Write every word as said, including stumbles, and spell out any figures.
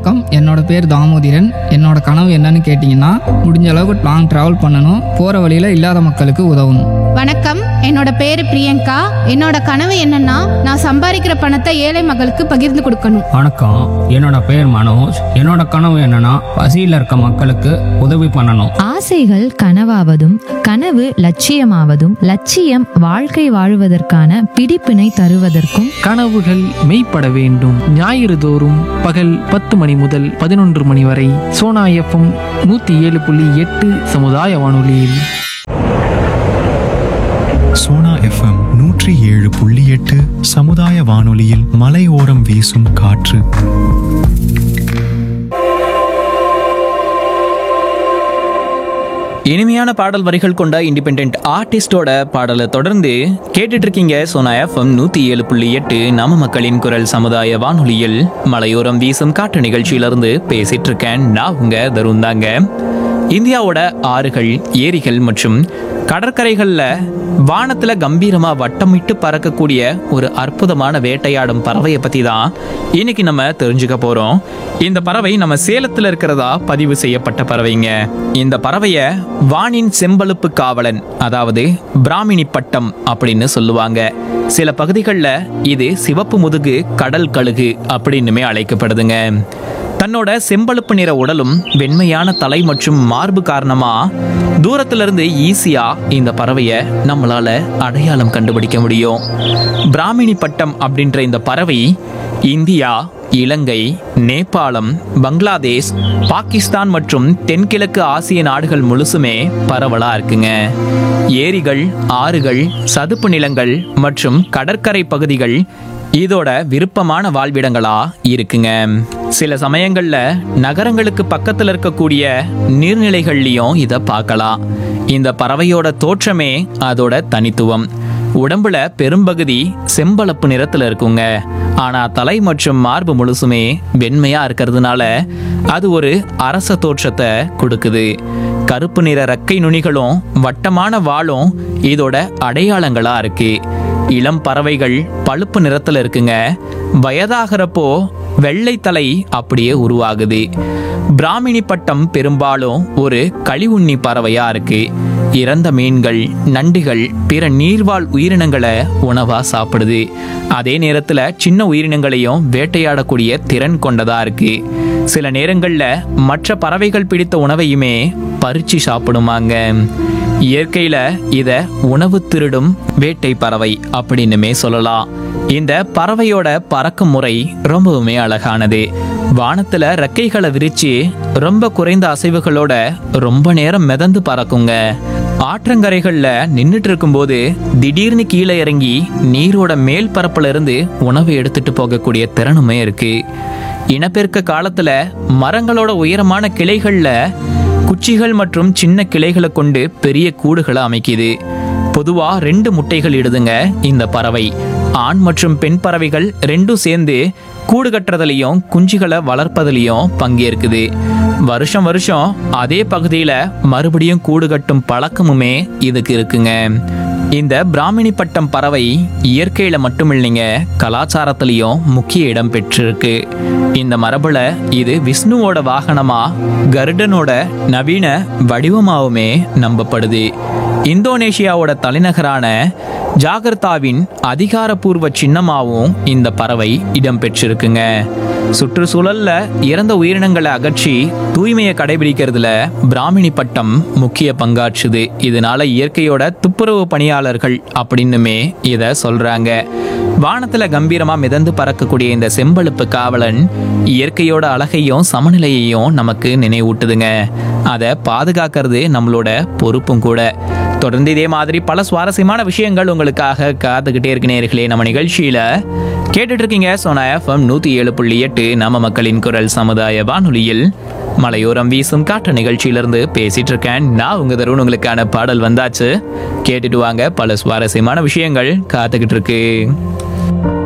வணக்கம். என்னோட பேர் தாமோதிரன். என்னோட கனவு என்னன்னு கேட்டிங்கன்னா, முடிஞ்ச அளவுக்கு லாங் ட்ராவல் பண்ணணும், போகிற வழியில் இல்லாத மக்களுக்கு உதவணும். வணக்கம், என்னோட பேரு பிரியங்கா. என்னோட கனவு என்னன்னா, நான் சம்பாதிக்கிற பணத்தை ஏழை மக்களுக்கு பகிர்ந்து கொடுக்கணும். வணக்கம், என்னோட பேர் மனோஜ். என்னோட கனவு என்னன்னா, பசியில் இருக்க மக்களுக்கு உதவி பண்ணணும். ஆசைகள் கனவாவதும் கனவு லட்சியமாவதும் லட்சியம் வாழ்க்கை வாழ்வதற்கான பிடிப்பினை தருவதற்கும் கனவுகள் மெய்ப்பட வேண்டும். ஞாயிறு தோறும் பகல் பத்து மணி முதல் பதினொன்று மணி வரை சோனா எஃப்எம் நூத்தி ஏழு புள்ளி எட்டு சமுதாய வானொலியில். சோனா எஃப்எம் நூற்றி ஏழு புள்ளி எட்டு சமுதாய வானொலியில் மலையோரம் வீசும் காற்று. இனிமையான பாடல் வரிகள் கொண்ட இண்டிபெண்டன்ட் ஆர்டிஸ்டோட பாடலை தொடர்ந்து கேட்டுட்டு இருக்கீங்க சோனா எஃப்எம் நூத்தி ஏழு புள்ளி எட்டு நம்ம மக்களின் குரல் சமுதாய வானொலியில் மலையோரம் வீசும் காற்று நிகழ்ச்சியிலிருந்து பேசிட்டு இருக்கேன். நான் உங்க தருண் தாங்க. இந்தியாவோட ஆறுகள், ஏரிகள் மற்றும் கடற்கரைகளில் வானத்தில் கம்பீரமாக வட்டமிட்டு பறக்கக்கூடிய ஒரு அற்புதமான வேட்டையாடும் பறவையை பற்றி தான் இன்னைக்கு நம்ம தெரிஞ்சுக்க போகிறோம். இந்த பறவை நம்ம சேலத்தில் இருக்கிறதா பதிவு செய்யப்பட்ட பறவைங்க. இந்த பறவையை வானின் செம்பழுப்பு காவலன், அதாவது பிராமினி பட்டம் அப்படின்னு சொல்லுவாங்க. சில பகுதிகளில் இது சிவப்பு முதுகு கடல் கழுகு அப்படின்னுமே அழைக்கப்படுதுங்க. தன்னோட செம்பழுப்பு நிற உடலும் வெண்மையான தலை மற்றும் மார்பு காரணமா தூரத்துல இருந்து ஈஸியா இந்த பறவையை நம்மளால அடையாளம் கண்டுபிடிக்க முடியும். பிராமினி பட்டம் அப்படின்ற இந்த பறவை இந்தியா, இலங்கை, நேபாளம், பங்களாதேஷ், பாகிஸ்தான் மற்றும் தென்கிழக்கு ஆசிய நாடுகள் முழுசுமே பரவலா இருக்குங்க. ஏரிகள், ஆறுகள், சதுப்பு நிலங்கள் மற்றும் கடற்கரை பகுதிகள் இதோட விருப்பமான வாழ்விடங்களா இருக்குங்க. சில சமயங்கள்ல நகரங்களுக்கு பக்கத்துல இருக்கக்கூடிய நீர்நிலைகள்லயும் இதை பார்க்கலாம். இந்த பறவையோட தோற்றமே அதோட தனித்துவம். உடம்புல பெரும்பகுதி செம்பழுப்பு நிறத்துல இருக்குங்க. ஆனா தலை மற்றும் மார்பு முழுசுமே வெண்மையா இருக்கிறதுனால அது ஒரு அரச தோற்றத்தை கொடுக்குது. கருப்பு நிற ரெக்கை நுனிகளும் வட்டமான வாலும் இதோட அடையாளங்களா இருக்கு. இளம் பறவைகள் பழுப்பு நிறத்துல இருக்குங்க. வயதாகிறப்போ வெள்ளை தலை அப்படியே உருவாகுது. பிராமினி பட்டம் பெரும்பாலும் ஒரு களிவுண்ணி பறவையா இருக்கு. இறந்த மீன்கள், நண்டுகள், பிற நீர்வாழ் உயிரினங்களை உணவா சாப்பிடுது. அதே நேரத்துல சின்ன உயிரினங்களையும் வேட்டையாடக்கூடிய திறன் கொண்டதா இருக்கு. சில நேரங்கள்ல மற்ற பறவைகள் பிடித்த உணவையுமே பறிச்சு சாப்பிடுமாங்க. இயற்கையில இத உணவு திருடும் வேட்டை பறவை அப்படின்னுமே சொல்லலாம். இந்த பறவையோட பறக்கும் முறை ரொம்பவுமே அழகானது. வானத்துல ரெக்கைகளை விரிச்சு ரொம்ப குறைந்த அசைவுகளோட ரொம்ப நேரம் மிதந்து பறக்குங்க. ஆற்றங்கரைகள்ல நின்றுட்டு இருக்கும்போது திடீர்னு கீழே இறங்கி நீரோட மேல் பரப்புல இருந்து உணவு எடுத்துட்டு போகக்கூடிய திறனுமே இருக்கு. இனப்பெருக்க காலத்துல மரங்களோட உயரமான கிளைகள்ல குச்சிகள் மற்றும் சின்ன கிளைகளை கொண்டு பெரிய கூடுகளை அமைக்குது. பொதுவா ரெண்டு முட்டைகள் இடுதுங்க இந்த பறவை. ஆண் மற்றும் பெண் பறவைகள் ரெண்டும் சேர்ந்து கூடு கட்டுறதுலையும் குஞ்சுகளை வளர்ப்பதிலையும் பங்கேற்குது. வருஷம் வருஷம் அதே பகுதியில மறுபடியும் கூடு கட்டும் பழக்கமுமே இதுக்கு இருக்குங்க. இந்த பிராமினி பட்டம் பறவை இயற்கையில மட்டுமில்லைங்க, கலாச்சாரத்திலையும் முக்கிய இடம் பெற்றிருக்கு. இந்த மரபுல இது விஷ்ணுவோட வாகனமா, கருடனோட நவீன வடிவமாவுமே நம்பப்படுது. இந்தோனேஷியாவோட தலைநகரான ஜாகர்த்தாவின் அதிகாரப்பூர்வ சின்னமாவும் இந்த பறவை இடம்பெற்றிருக்குங்க. சுற்றுச்சூழல்ல இறந்த உயிரினங்களை அகற்றி தூய்மையை கடைபிடிக்கிறதுல பிராமினி பட்டம் முக்கிய பங்காற்றுது. இதனால இயற்கையோட துப்புரவு பணியாளர்கள் அப்படின்னுமே இதை சொல்றாங்க. வானத்துல கம்பீரமா மிதந்து பறக்கக்கூடிய இந்த செம்பழுப்பு காவலன் இயற்கையோட அழகையும் சமநிலையையும் நமக்கு நினைவூட்டுதுங்க. அதை பாதுகாக்கிறது நம்மளோட பொறுப்பும் கூட. தொடர்ந்து இதே மாதிரி பல சுவாரஸ்யமான விஷயங்கள் உங்களுக்காக காத்துக்கிட்டே இருக்கு நேயர்களே. நம்ம நிகழ்ச்சியில கேட்டுட்டு இருக்கீங்க சோனா எஃப்எம் நூத்தி ஏழு புள்ளி எட்டு நம்ம மக்களின் குரல் சமுதாய வானொலியில் மலையோரம் வீசும் காற்று நிகழ்ச்சியிலிருந்து பேசிட்டு இருக்கேன். நான் உங்க தருண். உங்களுக்கான பாடல் வந்தாச்சு, கேட்டுட்டு வாங்க. பல சுவாரஸ்யமான விஷயங்கள் காத்துக்கிட்டு இருக்கு.